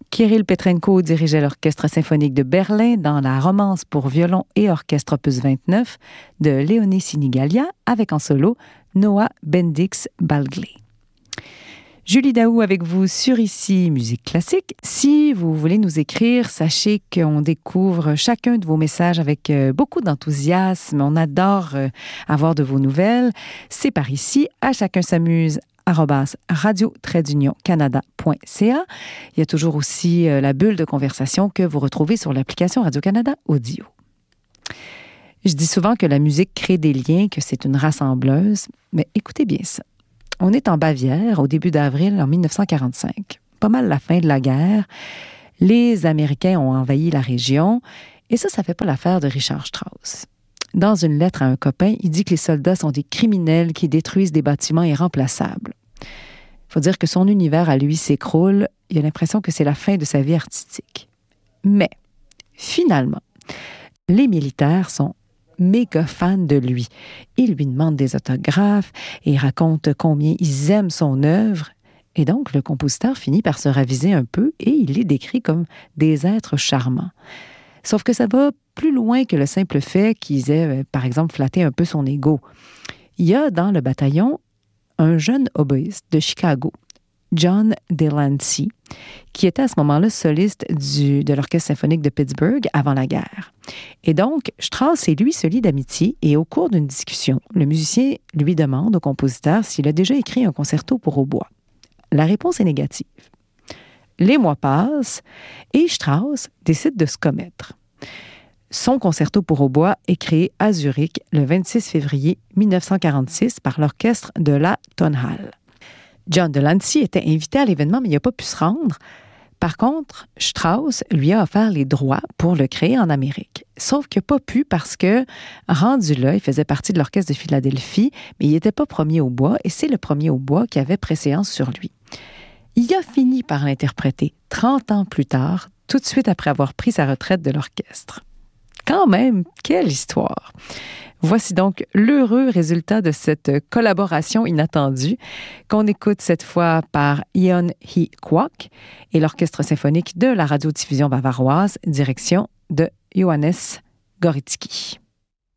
Kirill Petrenko dirigeait l'Orchestre symphonique de Berlin dans la romance pour violon et orchestre opus 29 de Léonie Sinigalia avec en solo Noah Bendix-Balgley. Julie Daou avec vous sur Ici Musique Classique. Si vous voulez nous écrire, sachez qu'on découvre chacun de vos messages avec beaucoup d'enthousiasme. On adore avoir de vos nouvelles. C'est par ici, à chacun s'amuse @radio-canada.ca. Il y a toujours aussi la bulle de conversation que vous retrouvez sur l'application Radio-Canada Audio. Je dis souvent que la musique crée des liens, que c'est une rassembleuse, mais écoutez bien ça. On est en Bavière au début d'avril en 1945. Pas mal la fin de la guerre. Les Américains ont envahi la région et ça fait pas l'affaire de Richard Strauss. Dans une lettre à un copain, il dit que les soldats sont des criminels qui détruisent des bâtiments irremplaçables. Il faut dire que son univers à lui s'écroule. Il a l'impression que c'est la fin de sa vie artistique. Mais, finalement, les militaires sont méga fans de lui. Ils lui demandent des autographes et racontent combien ils aiment son œuvre. Et donc, le compositeur finit par se raviser un peu et il les décrit comme des êtres charmants. Sauf que ça va plus loin que le simple fait qu'ils aient, par exemple, flatté un peu son ego. Il y a dans le bataillon un jeune oboïste de Chicago, John Delancey, qui était à ce moment-là soliste de l'Orchestre symphonique de Pittsburgh avant la guerre. Et donc, Strauss et lui se lient d'amitié et au cours d'une discussion, le musicien lui demande au compositeur s'il a déjà écrit un concerto pour hautbois. La réponse est négative. Les mois passent et Strauss décide de se commettre. Son concerto pour hautbois est créé à Zurich le 26 février 1946 par l'orchestre de la Tonhalle. John Delancey était invité à l'événement, mais il n'a pas pu se rendre. Par contre, Strauss lui a offert les droits pour le créer en Amérique. Sauf qu'il n'a pas pu parce que, rendu là, il faisait partie de l'Orchestre de Philadelphie, mais il n'était pas premier au bois, et c'est le premier au bois qui avait préséance sur lui. Il a fini par l'interpréter 30 ans plus tard, tout de suite après avoir pris sa retraite de l'orchestre. Quand même, quelle histoire! Voici donc l'heureux résultat de cette collaboration inattendue qu'on écoute cette fois par Ion He Kwak et l'Orchestre symphonique de la radiodiffusion bavaroise, direction de Johannes Gorycki.